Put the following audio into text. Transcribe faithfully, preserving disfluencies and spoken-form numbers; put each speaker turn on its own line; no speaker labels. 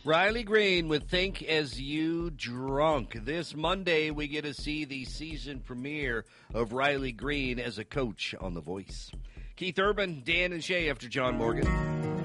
Riley Green with Think As You Drunk. This Monday, we get to see the season premiere of Riley Green as a coach on The Voice. Keith Urban, Dan, and Shay after John Morgan.